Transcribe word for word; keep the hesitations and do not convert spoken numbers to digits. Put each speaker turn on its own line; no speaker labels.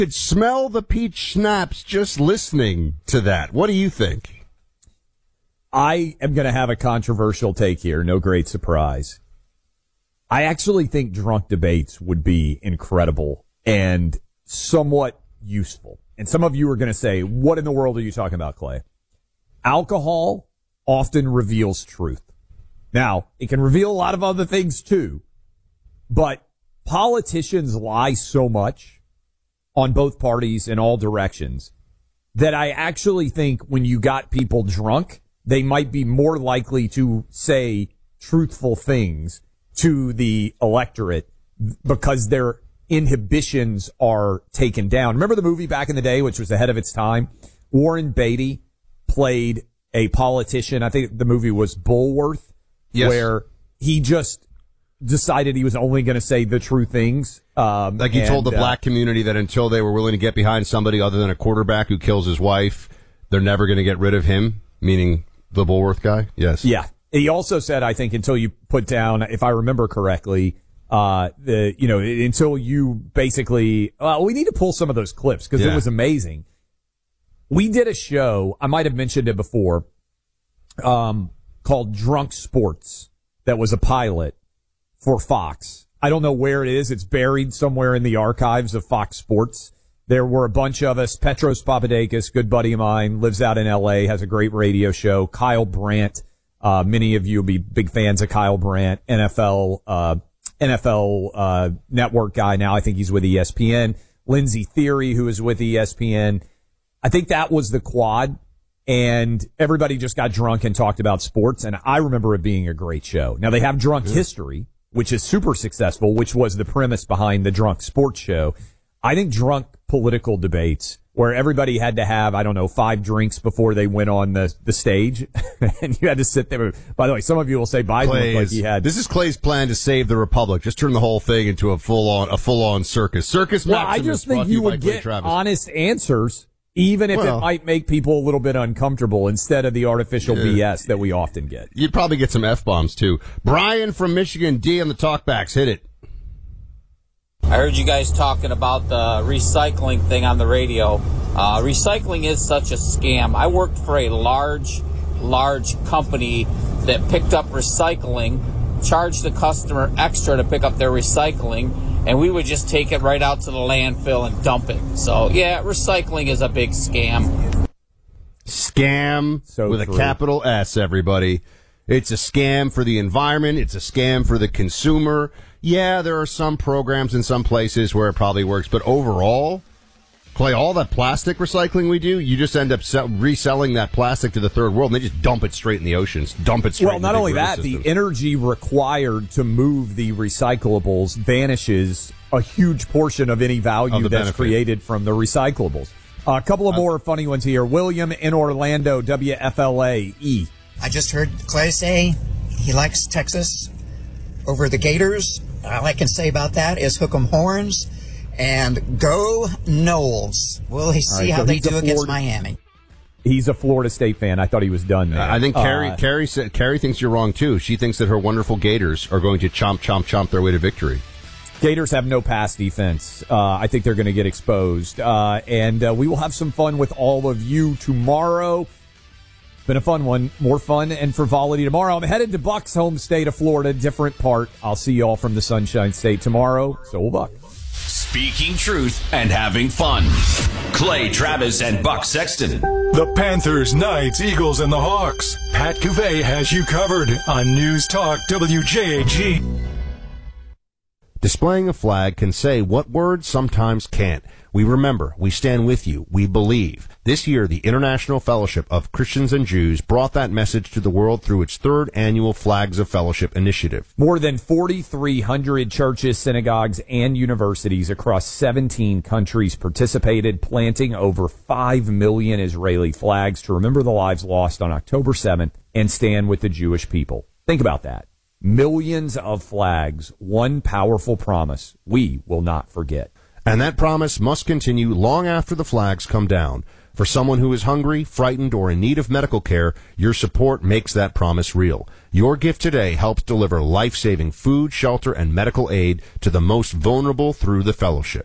could smell the peach schnapps just listening to that. What do you think?
I am going to have a controversial take here. No great surprise. I actually think drunk debates would be incredible and somewhat useful. And some of you are going to say, what in the world are you talking about, Clay? Alcohol often reveals truth. Now, it can reveal a lot of other things too, but politicians lie so much on both parties in all directions that I actually think when you got people drunk, they might be more likely to say truthful things to the electorate because their inhibitions are taken down. Remember the movie back in the day, which was ahead of its time? Warren Beatty played a politician. I think the movie was Bulworth, yes, where he just decided he was only going to say the true things. Um,
like he
and,
told the
uh,
black community that until they were willing to get behind somebody other than a quarterback who kills his wife, they're never going to get rid of him, meaning the Bulworth guy. Yes.
Yeah. He also said, I think, until you put down, if I remember correctly, uh, the, you know, until you basically, well, we need to pull some of those clips because
yeah.
it was amazing. We did a show, I might have mentioned it before, um, called Drunk Sports that was a pilot for Fox. I don't know where it is. It's buried somewhere in the archives of Fox Sports. There were a bunch of us. Petros Papadakis, good buddy of mine, lives out in L A, has a great radio show. Kyle Brandt, uh, many of you will be big fans of Kyle Brandt, N F L, uh, N F L, uh, network guy now. I think he's with E S P N. Lindsey Theory, who is with E S P N. I think that was the quad, and everybody just got drunk and talked about sports, and I remember it being a great show. Now, they have Drunk yeah. History, which is super successful, which was the premise behind the Drunk Sports Show. I think drunk political debates where everybody had to have, I don't know, five drinks before they went on the, the stage, and you had to sit there. By the way, some of you will say Biden looked like he had.
This is Clay's plan to save the Republic. Just turn the whole thing into a full-on a full-on circus. Circus
Well,
Maximus,
I just think you would get
Travis.
honest answers, even if
well,
it might make people a little bit uncomfortable instead of the artificial
uh,
B S that we often get.
You'd probably get some F-bombs, too. Brian from Michigan, D on the talkbacks. Hit it.
I heard you guys talking about the recycling thing on the radio. Uh, recycling is such a scam. I worked for a large, large company that picked up recycling, charged the customer extra to pick up their recycling, and we would just take it right out to the landfill and dump it. So, yeah, recycling is a big scam.
Scam
so
with
true.
a capital S, everybody. It's a scam for the environment. It's a scam for the consumer. Yeah, there are some programs in some places where it probably works, but overall, Clay, all that plastic recycling we do, you just end up sell- reselling that plastic to the third world, and they just dump it straight in the oceans, dump it straight
Well,
in
not
the
only
river
that,
systems.
the energy required to move the recyclables vanishes a huge portion of any value
Of the
that's
benefit.
created from the recyclables. Uh, a couple of more funny ones here. William in Orlando, W F L A E.
I just heard Clay say he likes Texas over the Gators. All I can say about that is hook 'em horns and go Knowles. We'll see
right,
how
so
they
he's a
do against
Florida-
Miami.
He's a Florida State fan. I thought he was done there.
I think Carrie,
Uh,
Carrie said Carrie thinks you're wrong too. She thinks that her wonderful Gators are going to chomp, chomp, chomp their way to victory.
Gators have no pass defense. Uh, I think they're going to get exposed. Uh, and uh, we will have some fun with all of you tomorrow. Been a fun one. More fun and frivolity tomorrow. I'm headed to Buck's home state of Florida, different part. I'll see you all from the Sunshine State tomorrow. So will Buck.
Speaking truth and having fun. Clay Travis and Buck Sexton.
The Panthers, Knights, Eagles, and the Hawks. Pat Cuvée has you covered on News Talk W J A G.
Displaying a flag can say what words sometimes can't. We remember, we stand with you, we believe. This year, the International Fellowship of Christians and Jews brought that message to the world through its third annual Flags of Fellowship initiative.
More than forty-three hundred churches, synagogues, and universities across seventeen countries participated, planting over five million Israeli flags to remember the lives lost on October seventh and stand with the Jewish people. Think about that. Millions of flags, one powerful promise we will not forget.
And that promise must continue long after the flags come down. For someone who is hungry, frightened, or in need of medical care, your support makes that promise real. Your gift today helps deliver life-saving food, shelter, and medical aid to the most vulnerable through the fellowship.